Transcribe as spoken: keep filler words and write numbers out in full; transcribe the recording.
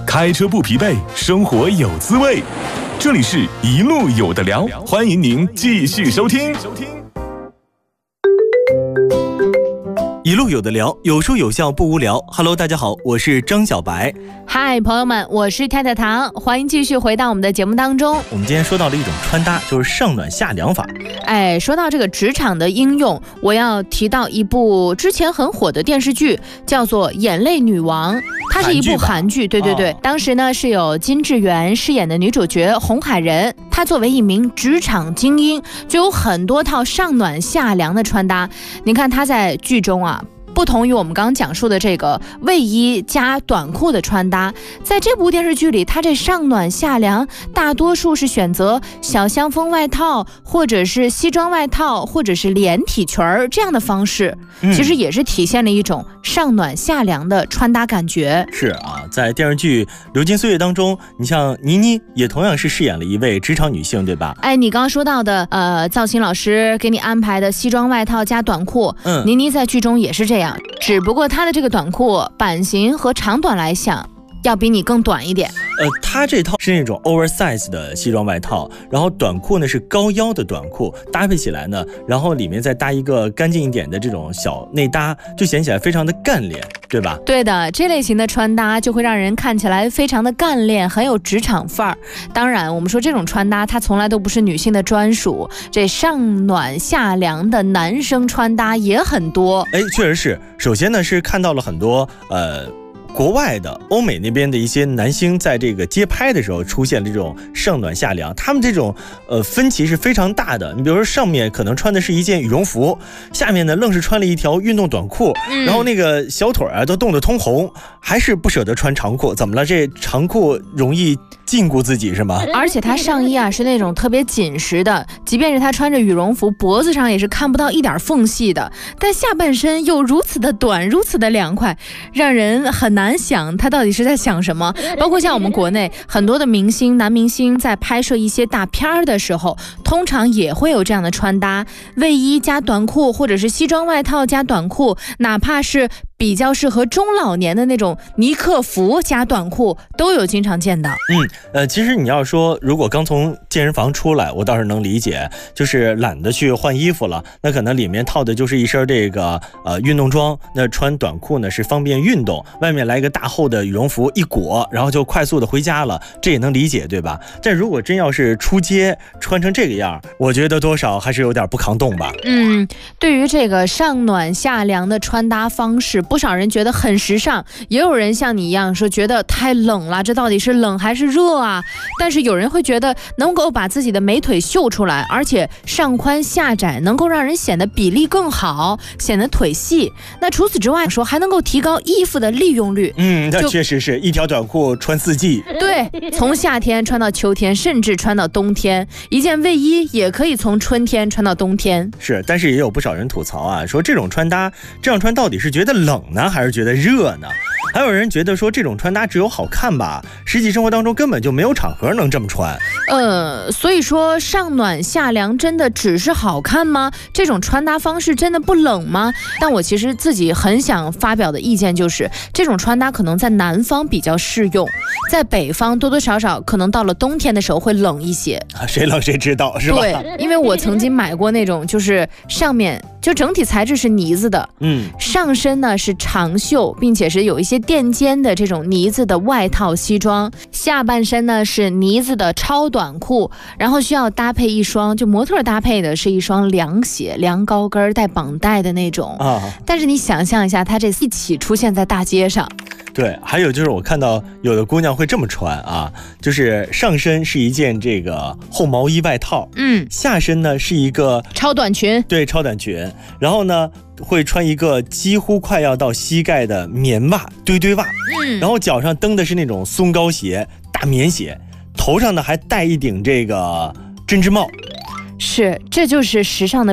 开车不疲惫，生活有滋味。这里是一路有的聊，欢迎您继续收听。 一路有的聊，有说有笑不无聊。Hello， 大家好，我是张小白。 嗨，朋友们，我是太太糖，欢迎继续回到我们的节目当中。 我们今天说到了一种穿搭，就是上暖下凉法。 哎，说到这个职场的应用，我要提到一部之前很火的电视剧，叫做《眼泪女王》。它是一部韩剧，对对对、哦，当时呢是有金智媛饰演的女主角洪海仁，她作为一名职场精英，就有很多套上暖下凉的穿搭。你看她在剧中啊，不同于我们刚刚讲述的这个卫衣加短裤的穿搭，在这部电视剧里，它这上暖下凉大多数是选择小香风外套，或者是西装外套，或者是连体裙儿这样的方式、嗯、其实也是体现了一种上暖下凉的穿搭感觉。 是啊，在电视剧《流金岁月》当中，你像倪妮也同样是饰演了一位职场女性，对吧？ 哎，你刚刚说到的呃，造型老师给你安排的西装外套加短裤，嗯，倪妮在剧中也是这样，只不过她的这个短裤版型和长短来想要比你更短一点。 呃，它这套是那种 oversize 的西装外套，然后短裤呢是高腰的短裤，搭配起来呢，然后里面再搭一个干净一点的这种小内搭，就显起来非常的干练，对吧？ 对的，这类型的穿搭就会让人看起来非常的干练，很有职场范儿。当然，我们说这种穿搭它从来都不是女性的专属，这上暖下凉的男生穿搭也很多。 哎，确实是。首先呢是看到了很多呃。国外的欧美那边的一些男星在这个街拍的时候出现这种上暖下凉，他们这种呃分歧是非常大的。你比如说上面可能穿的是一件羽绒服，下面呢愣是穿了一条运动短裤、嗯、然后那个小腿啊都冻得通红，还是不舍得穿长裤。怎么了？这长裤容易禁锢自己是吗？ 而且他上衣啊是那种特别紧实的，即便是他穿着羽绒服，脖子上也是看不到一点缝隙的，但下半身又如此的短，如此的凉快，让人很难想他到底是在想什么。包括像我们国内很多的明星男明星在拍摄一些大片的时候，通常也会有这样的穿搭，卫衣加短裤，或者是西装外套加短裤，哪怕是比较适合中老年的那种尼克服加短裤，都有经常见到。 嗯，呃，其实你要说如果刚从健身房出来，我倒是能理解，就是懒得去换衣服了，那可能里面套的就是一身这个呃运动装，那穿短裤呢是方便运动，外面来一个大厚的羽绒服一裹，然后就快速的回家了，这也能理解，对吧？但如果真要是出街穿成这个样，我觉得多少还是有点不抗冻吧。 嗯，对于这个上暖下凉的穿搭方式，不少人觉得很时尚，也有人像你一样说觉得太冷了，这到底是冷还是热啊？但是有人会觉得能够把自己的美腿秀出来，而且上宽下窄，能够让人显得比例更好，显得腿细。那除此之外说，还能够提高衣服的利用率。 嗯，那确实是一条短裤穿四季。 对，从夏天穿到秋天，甚至穿到冬天。一件卫衣也可以从春天穿到冬天。 是，但是也有不少人吐槽啊，说这种穿搭这样穿到底是觉得冷呢，还是觉得热呢？还有人觉得说这种穿搭只有好看吧，实际生活当中根本就没有场合能这么穿。 呃，所以说上暖下凉真的只是好看吗？这种穿搭方式真的不冷吗？但我其实自己很想发表的意见就是，这种穿搭可能在南方比较适用，在北方多多少少可能到了冬天的时候会冷一些。 啊、谁冷谁知道是吧？ 对，因为我曾经买过那种就是上面就整体材质是呢子的，嗯，上身呢是长袖，并且是有一些垫肩的这种呢子的外套西装，下半身呢是呢子的超短裤，然后需要搭配一双，就模特搭配的是一双凉鞋，凉高跟带绑带的那种啊。但是你想象一下，它这一起出现在大街上。 对，还有就是我看到有的姑娘会这么穿啊，就是上身是一件这个厚毛衣外套，嗯，下身呢是一个超短裙， 对，超短裙，然后呢会穿一个几乎快要到膝盖的棉袜堆堆袜，嗯，然后脚上蹬的是那种松糕鞋大棉鞋，头上呢还戴一顶这个针织帽。 是，这就是时尚的